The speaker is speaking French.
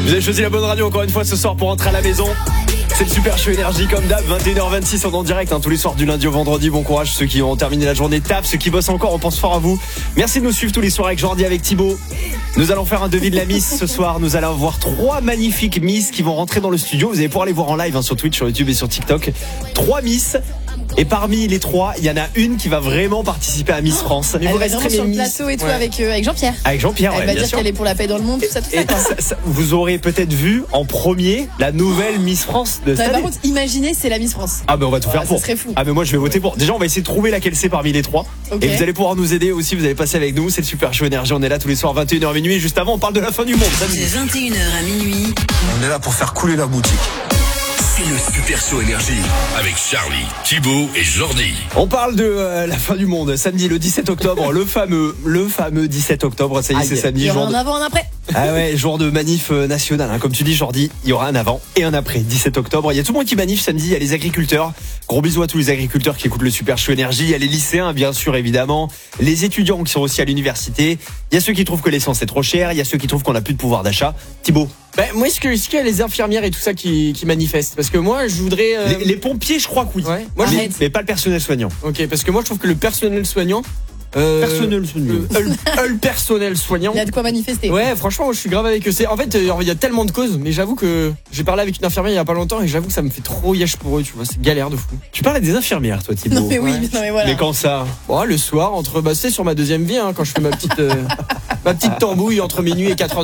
Vous avez choisi la bonne radio encore une fois ce soir pour rentrer à la maison. C'est le Super Show Énergie comme d'hab, 21h26 en direct, tous les soirs du lundi au vendredi. Bon courage ceux qui ont terminé la journée taf, ceux qui bossent encore, on pense fort à vous. Merci de nous suivre tous les soirs avec Jordi, avec Thibaut. Nous allons faire un devis de la Miss ce soir. Nous allons avoir 3 magnifiques Miss qui vont rentrer dans le studio. Vous allez pouvoir les voir en live sur Twitch, sur YouTube et sur TikTok. 3 Miss. Et parmi les 3, il y en a une qui va vraiment participer à Miss France. Mais vous resterez sur le plateau et tout avec Jean-Pierre. Avec Jean-Pierre, elle va dire qu'elle est pour la paix dans le monde, tout ça. Vous aurez peut-être vu en premier la nouvelle Miss France de cette année. Par contre, imaginez, c'est la Miss France. Ah ben on va tout faire pour. Ça serait fou. Ah ben moi je vais voter pour. Déjà on va essayer de trouver laquelle c'est parmi les 3. Okay. Et vous allez pouvoir nous aider aussi. Vous allez passer avec nous. C'est le Super Show Énergie. On est là tous les soirs 21h minuit. Et juste avant, on parle de la fin du monde. De 21h à minuit. On est là pour faire couler la boutique. C'est le Super Show Énergie avec Charlie, Thibaut et Jordi. On parle de la fin du monde. Samedi le 17 octobre, le fameux 17 octobre. Ça y est, c'est samedi. Il y aura un avant, un après. Ah ouais, jour de manif national. Comme tu dis, Jordi, il y aura un avant et un après. 17 octobre. Il y a tout le monde qui manif samedi. Il y a les agriculteurs. Gros bisous à tous les agriculteurs qui écoutent le Super Show Énergie. Il y a les lycéens, bien sûr, évidemment. Les étudiants qui sont aussi à l'université. Il y a ceux qui trouvent que l'essence est trop chère. Il y a ceux qui trouvent qu'on n'a plus de pouvoir d'achat. Thibaut. Moi, est-ce qu'il y a les infirmières et tout ça qui manifestent? Parce que moi, je voudrais... Les pompiers, je crois que oui. Ouais. Moi, mais pas le personnel soignant. Ok, parce que moi, je trouve que le personnel soignant... personnel soignant. Le personnel soignant. Il y a de quoi manifester. Ouais, franchement, moi, je suis grave avec eux. En fait, il y a tellement de causes, mais j'avoue que j'ai parlé avec une infirmière il y a pas longtemps et j'avoue que ça me fait trop yesh pour eux, tu vois. C'est galère de fou. Tu parlais des infirmières, toi, Thibaut. Non, mais oui, non, mais voilà. Mais quand ça? Le soir, c'est sur ma deuxième vie, quand je fais ma petite tambouille entre minuit et 4h.